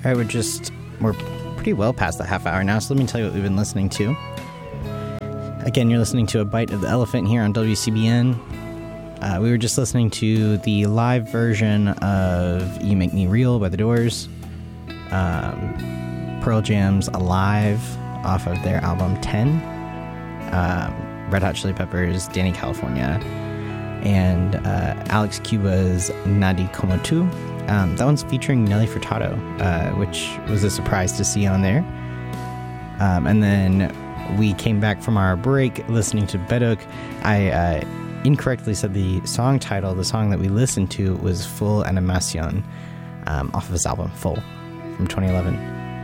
All right, we're pretty well past the half hour now, so let me tell you what we've been listening to. Again, you're listening to A Bite of the Elephant here on WCBN. We were just listening to the live version of You Make Me Real by The Doors, Pearl Jam's Alive off of their album 10, Red Hot Chili Peppers' Danny California, and Alex Cuba's Nadi Como Tu. That one's featuring Nelly Furtado, which was a surprise to see on there. And then we came back from our break listening to Beduk. I incorrectly said the song title. The song that we listened to was Full Animacion, off of his album Full from 2011.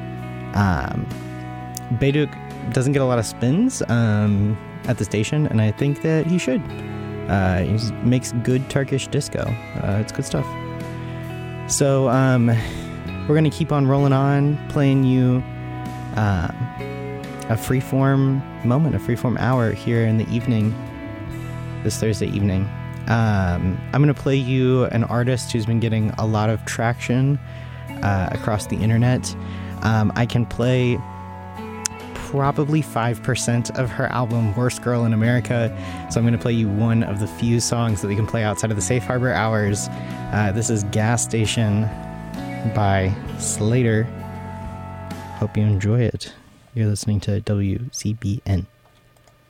Beduk doesn't get a lot of spins at the station, and I think that he should. He makes good Turkish disco. It's good stuff. So we're going to keep on rolling on, playing you a freeform moment, a freeform hour here in the evening, this Thursday evening. I'm going to play you an artist who's been getting a lot of traction across the internet. I can play probably 5% of her album, Worst Girl in America. So I'm going to play you one of the few songs that we can play outside of the Safe Harbor hours. This is Gas Station by Slater. Hope you enjoy it. You're listening to WCBN.